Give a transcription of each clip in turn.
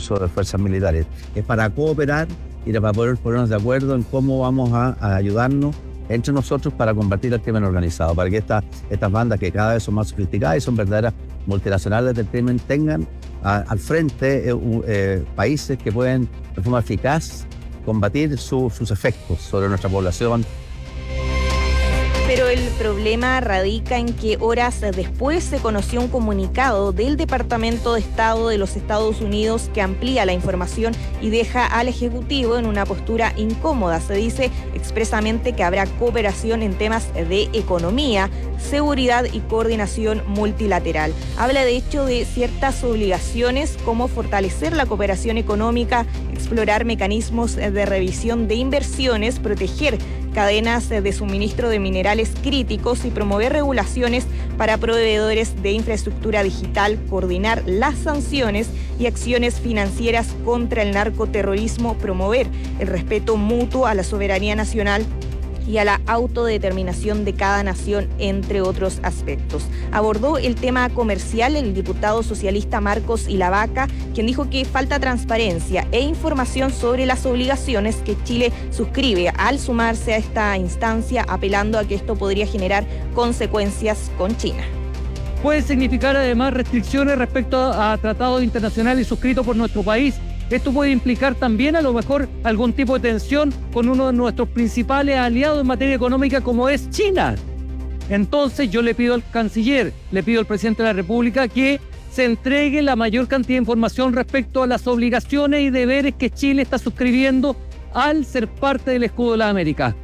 uso de fuerzas militares. Es para cooperar y para poder ponernos de acuerdo en cómo vamos a ayudarnos entre nosotros para combatir el crimen organizado, para que estas bandas que cada vez son más sofisticadas y son verdaderas multinacionales del crimen tengan al frente países que pueden de forma eficaz combatir sus efectos sobre nuestra población. Pero el problema radica en que horas después se conoció un comunicado del Departamento de Estado de los Estados Unidos que amplía la información y deja al Ejecutivo en una postura incómoda. Se dice expresamente que habrá cooperación en temas de economía, seguridad y coordinación multilateral. Habla de hecho de ciertas obligaciones como fortalecer la cooperación económica, explorar mecanismos de revisión de inversiones, proteger cadenas de suministro de minerales críticos y promover regulaciones para proveedores de infraestructura digital, coordinar las sanciones y acciones financieras contra el narcoterrorismo, promover el respeto mutuo a la soberanía nacional y a la autodeterminación de cada nación, entre otros aspectos. Abordó el tema comercial el diputado socialista Marcos Ilavaca, quien dijo que falta transparencia e información sobre las obligaciones que Chile suscribe al sumarse a esta instancia, apelando a que esto podría generar consecuencias con China. Puede significar además restricciones respecto a tratados internacionales suscritos por nuestro país. Esto puede implicar también a lo mejor algún tipo de tensión con uno de nuestros principales aliados en materia económica como es China. Entonces yo le pido al canciller, le pido al presidente de la República que se entregue la mayor cantidad de información respecto a las obligaciones y deberes que Chile está suscribiendo al ser parte del Escudo de las Américas.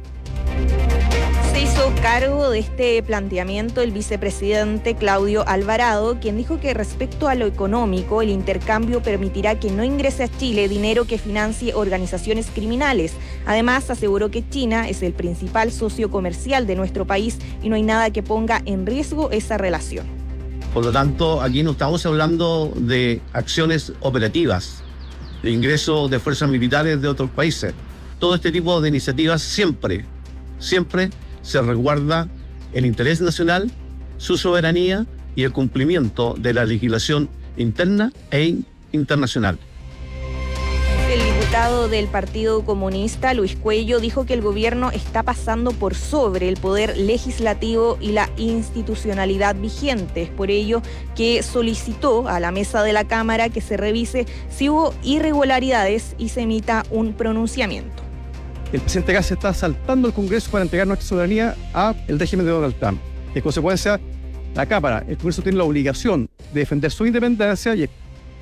Se hizo cargo de este planteamiento el vicepresidente Claudio Alvarado, quien dijo que respecto a lo económico, el intercambio permitirá que no ingrese a Chile dinero que financie organizaciones criminales. Además, aseguró que China es el principal socio comercial de nuestro país y no hay nada que ponga en riesgo esa relación. Por lo tanto, aquí no estamos hablando de acciones operativas, de ingreso de fuerzas militares de otros países. Todo este tipo de iniciativas siempre se resguarda el interés nacional, su soberanía y el cumplimiento de la legislación interna e internacional. El diputado del Partido Comunista, Luis Cuello, dijo que el gobierno está pasando por sobre el poder legislativo y la institucionalidad vigente. Es por ello que solicitó a la mesa de la Cámara que se revise si hubo irregularidades y se emita un pronunciamiento. El presidente Gas está saltando el Congreso para entregar nuestra soberanía al régimen de Donald Trump. En consecuencia, la Cámara, el Congreso tiene la obligación de defender su independencia y...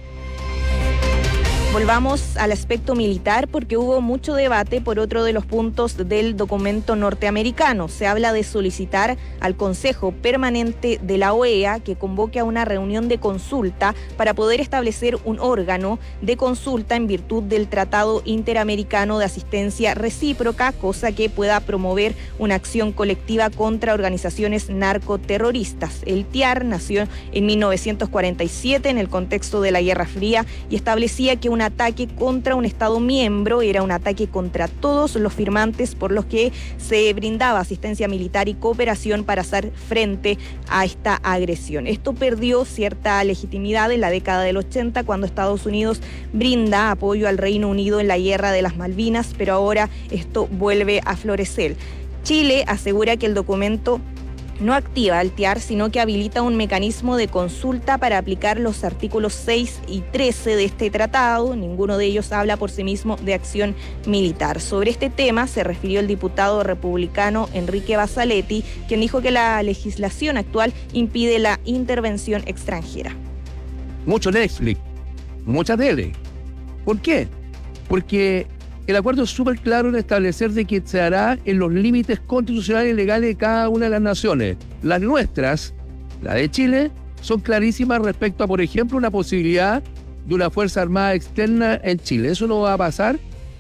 Volvamos al aspecto militar porque hubo mucho debate por otro de los puntos del documento norteamericano. Se habla de solicitar al Consejo Permanente de la OEA que convoque a una reunión de consulta para poder establecer un órgano de consulta en virtud del Tratado Interamericano de Asistencia Recíproca, cosa que pueda promover una acción colectiva contra organizaciones narcoterroristas. El TIAR nació en 1947 en el contexto de la Guerra Fría y establecía que un ataque contra un Estado miembro era un ataque contra todos los firmantes, por los que se brindaba asistencia militar y cooperación para hacer frente a esta agresión. Esto perdió cierta legitimidad en la década del 80 cuando Estados Unidos brinda apoyo al Reino Unido en la Guerra de las Malvinas, pero ahora esto vuelve a florecer. Chile asegura que el documento no activa el TIAR, sino que habilita un mecanismo de consulta para aplicar los artículos 6 y 13 de este tratado. Ninguno de ellos habla por sí mismo de acción militar. Sobre este tema se refirió el diputado republicano Enrique Basaletti, quien dijo que la legislación actual impide la intervención extranjera. Mucho Netflix, mucha tele. ¿Por qué? Porque el acuerdo es súper claro en establecer de que se hará en los límites constitucionales y legales de cada una de las naciones. Las nuestras, la de Chile, son clarísimas respecto a, por ejemplo, una posibilidad de una fuerza armada externa en Chile. Eso no va a pasar.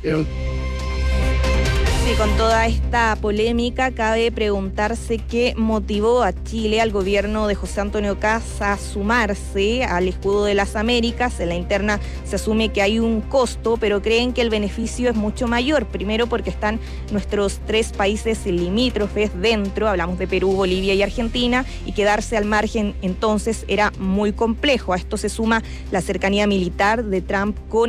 Sí, con toda esta polémica cabe preguntarse qué motivó a Chile, al gobierno de José Antonio Kast, a sumarse al Escudo de las Américas. En la interna se asume que hay un costo, pero creen que el beneficio es mucho mayor. Primero porque están nuestros 3 países limítrofes dentro, hablamos de Perú, Bolivia y Argentina, y quedarse al margen entonces era muy complejo. A esto se suma la cercanía militar de Trump con